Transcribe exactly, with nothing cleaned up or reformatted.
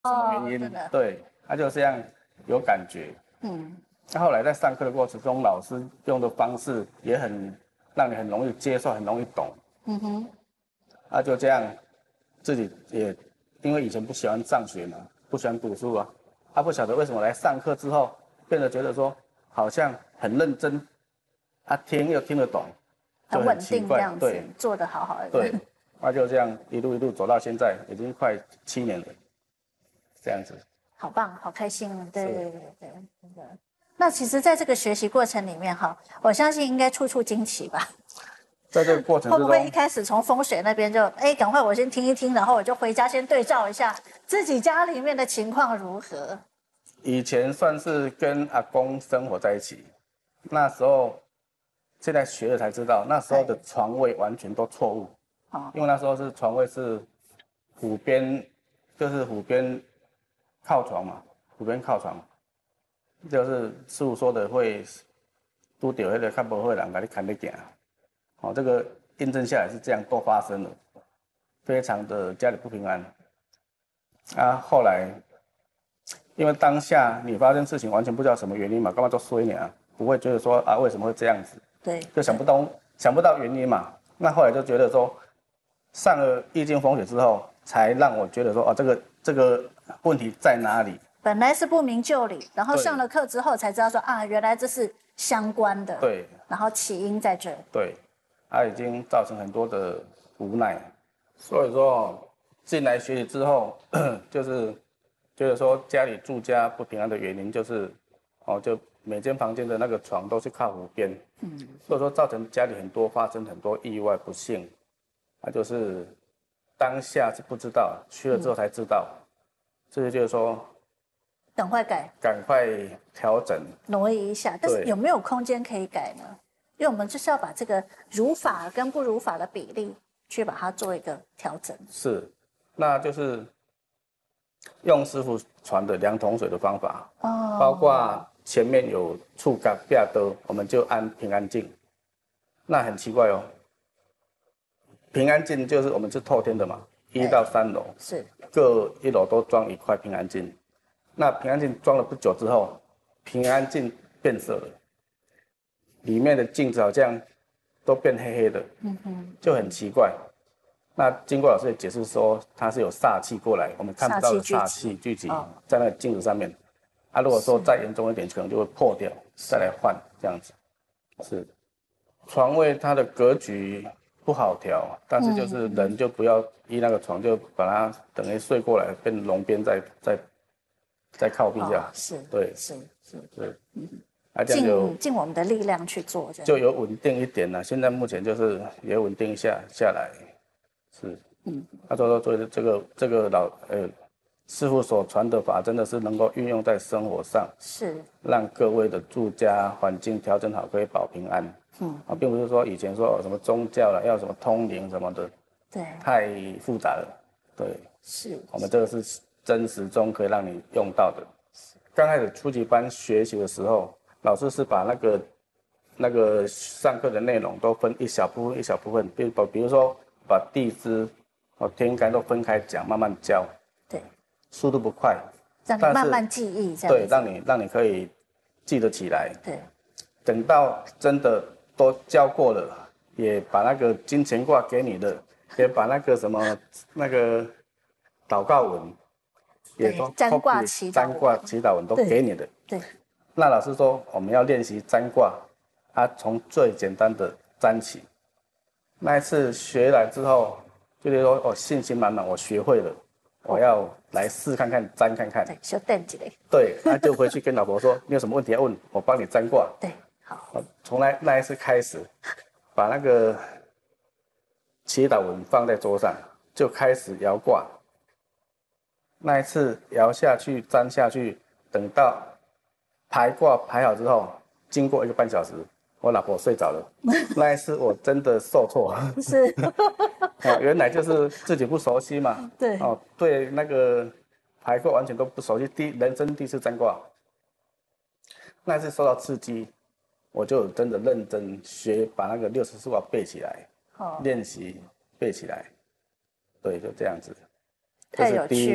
什么原因？对，他就这样有感觉。嗯，那后来在上课的过程中，老师用的方式也很让你很容易接受，很容易懂。嗯哼，他就这样自己也因为以前不喜欢上学嘛，不喜欢读书啊，他不晓得为什么来上课之后，变得觉得说好像很认真，他听又听得懂，就很稳奇怪， 定这样子， 对， 做得好好的。 对，他就这样一路一路走到现在，已经快七年了，这样子。 好棒，好开心啊！对对对对对，真的。那其实，在这个学习过程里面哈，我相信应该处处惊奇吧。 在这个过程之中， 会不会一开始从风水那边就哎，赶快我先听一听，然后我就回家先对照一下自己家里面的情况如何？ 以前算是跟阿公生活在一起，那时候现在学了才知道，那时候的床位完全都错误。哦，因为那时候是床位是虎边，就是虎边靠床嘛，虎边靠床，就是师傅说的会拄到那个较不会人把你砍得行。哦，这个印证下来是这样，都发生了，非常的家里不平安。啊，后来因为当下你发生事情完全不知道什么原因嘛，干嘛做衰你啊？不会觉得说啊为什么会这样子？ 对， 就想不到想不到原因嘛。那后来就觉得说，上了易经风水之后，才让我觉得说哦，这个这个问题在哪里？ 本来是不明就里，然后上了课之后才知道说啊，原来这是相关的。 对， 然后起因在这。 对。它已经造成很多的无奈，所以说进来学习之后，就是觉得说家里住家不平安的原因就是，哦，就每间房间的那个床都是靠湖边，嗯，所以说造成家里很多发生很多意外不幸，那就是当下是不知道，去了之后才知道，这就就是说， 赶快改， 赶快调整， 挪移一下，但是有没有空间可以改呢？因为我们就是要把这个如法跟不如法的比例去把它做一个调整。 是，那就是用师傅传的量桶水的方法，哦，包括前面有触感壁刀，我们就按平安镜。那很奇怪哦，平安镜就是我们是透天的嘛，一到三楼是各一楼都装一块平安镜。那平安镜装了不久之后，平安镜变色了。里面的镜子好像都变黑黑的，嗯哼，就很奇怪。那经过老师的解释说，它是有煞气过来，我们看不到的煞气聚集在那个镜子上面。啊，如果说再严重一点，可能就会破掉，再来换这样子。是，床位它的格局不好调，但是就是人就不要依那个床，就把它等于睡过来，变龙边再再再靠壁这样。 是， 对， 是是， 对，嗯。 啊，尽尽我们的力量去做， 就有稳定一点了。现在目前就是也稳定下下来，是，嗯，他说说这这个这个老呃师傅所传的法，真的是能够运用在生活上， 是让各位的住家环境调整好，可以保平安。嗯，啊，并不是说以前说什么宗教了，要什么通灵什么的， 对， 太复杂了。对， 是我们这个是真实中可以让你用到的。刚开始初级班学习的时候。老师是把那个那个上课的内容都分一小部分一小部分，比如比如说把地支、哦天干都分开讲，慢慢教。 对， 速度不快， 让你慢慢记忆，这样对，让你让你可以记得起来。 对， 等到真的都教过了，也把那个金钱卦给你的，也把那个什么那个祷告文，也都占卦祈占卦祈祷文都给你的。 对。 那老师说我们要练习占卦，啊，从最简单的占起。那一次学来之后，就觉得说哦，信心满满，我学会了，我要来试看看占看看。 对，小等几嘞。 对，他就回去跟老婆说，你有什么问题要问，我帮你占卦。 对，好。 从来那一次开始，把那个祈祷文放在桌上，就开始摇卦。那一次摇下去，占下去，等到排卦排好之后，经过一个半小时，我老婆睡着了。那一次我真的受挫， 是， 哦，原来就是自己不熟悉嘛。 对， 哦，对那个排卦完全都不熟悉，第人生第一次占卦，那一次受到刺激，我就真的认真学，把那个六十四卦背起来，练习背起来。对，就这样子。 太有趣了。